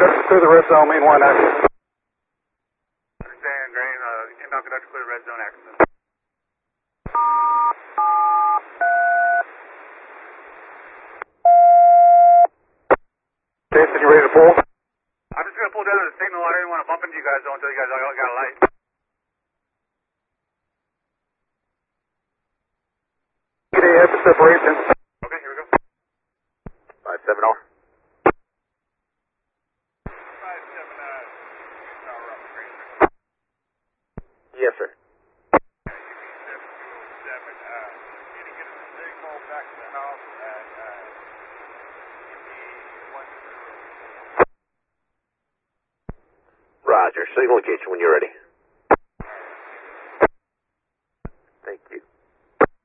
conductor clear the red zone, main line access. Understand, Green. Inbound conductor clear red zone access. Jason, you ready to pull? I'm just going to pull down to the signal. I didn't want to bump into you guys though until you guys got a light. Get a for separation. Okay, here we go. 570. Yes, sir. Roger. Signal location when you're ready.